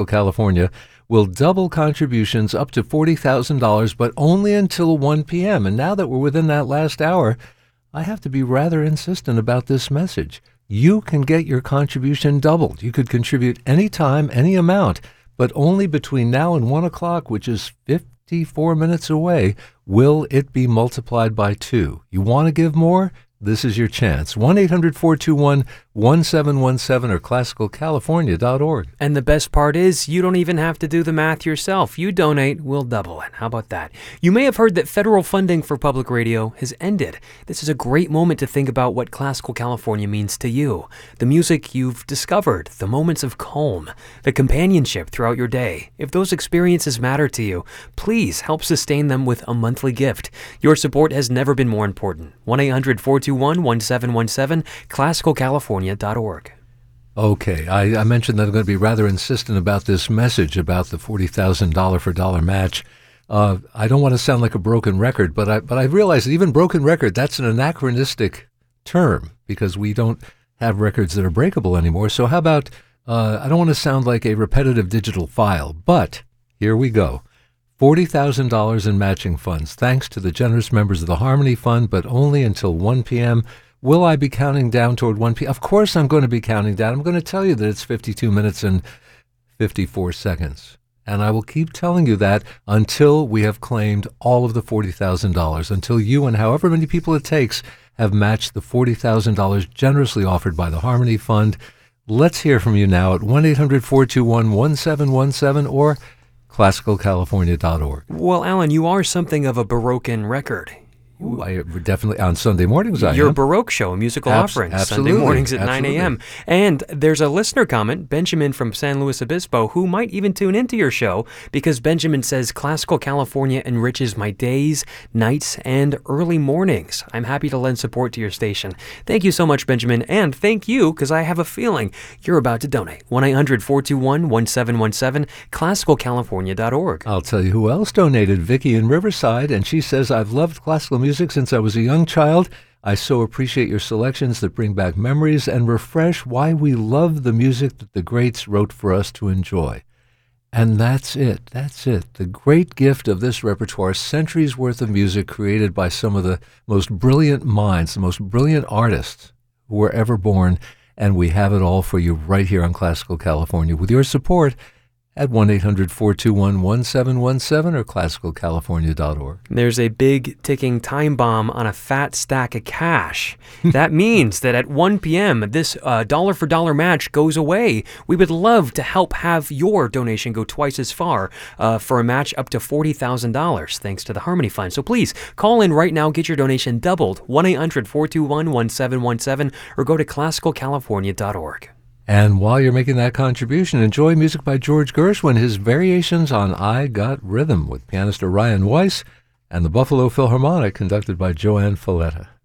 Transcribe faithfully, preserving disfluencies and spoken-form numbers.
California will double contributions up to forty thousand dollars, but only until one p.m. And now that we're within that last hour, I have to be rather insistent about this message. You can get your contribution doubled. You could contribute any time, any amount, but only between now and one o'clock, which is fifty-four minutes away, will it be multiplied by two. You want to give more? This is your chance. one eight hundred four two one one seven one seven or classical california dot org. And the best part is you don't even have to do the math yourself. You donate, we'll double it. How about that? You may have heard that federal funding for public radio has ended. This is a great moment to think about what Classical California means to you. The music you've discovered, the moments of calm, the companionship throughout your day. If those experiences matter to you, please help sustain them with a monthly gift. Your support has never been more important. one eight hundred four two one one seven one seven, classical california dot org. Okay, I, I mentioned that I'm going to be rather insistent about this message about the forty thousand dollars for dollar match. Uh, I don't want to sound like a broken record, but I but I realize that even broken record, that's an anachronistic term because we don't have records that are breakable anymore. So how about, uh, I don't want to sound like a repetitive digital file, but here we go. forty thousand dollars in matching funds, thanks to the generous members of the Harmony Fund, but only until one p.m. Will I be counting down toward one p.m.? Of course I'm going to be counting down. I'm going to tell you that it's fifty-two minutes and fifty-four seconds. And I will keep telling you that until we have claimed all of the forty thousand dollars, until you and however many people it takes have matched the forty thousand dollars generously offered by the Harmony Fund. Let's hear from you now at one eight hundred four two one one seven one seven or classical california dot org. Well, Alan, you are something of a Baroque record. Ooh, I definitely, on Sunday mornings I Your am. Baroque show, a musical Abs- offering, absolutely, Sunday mornings at absolutely. nine a.m. And there's a listener comment, Benjamin from San Luis Obispo, who might even tune into your show because Benjamin says, Classical California enriches my days, nights, and early mornings. I'm happy to lend support to your station. Thank you so much, Benjamin, and thank you because I have a feeling you're about to donate. one eight hundred four two one one seven one seven, classical california dot org. I'll tell you who else donated, Vicky in Riverside, and she says, I've loved classical music since I was a young child. I so appreciate your selections that bring back memories and refresh why we love the music that the greats wrote for us to enjoy. And that's it. That's it. The great gift of this repertoire, centuries worth of music created by some of the most brilliant minds, the most brilliant artists who were ever born. And we have it all for you right here on Classical California with your support at one eight hundred four two one one seven one seven or classical california dot org. There's a big ticking time bomb on a fat stack of cash. That means that at one p.m., this uh, dollar for dollar match goes away. We would love to help have your donation go twice as far uh, for a match up to forty thousand dollars, thanks to the Harmony Fund. So please call in right now, get your donation doubled, one eight hundred four two one one seven one seven, or go to classical california dot org. And while you're making that contribution, enjoy music by George Gershwin, his variations on I Got Rhythm with pianist Orion Weiss and the Buffalo Philharmonic conducted by Joanne Falletta.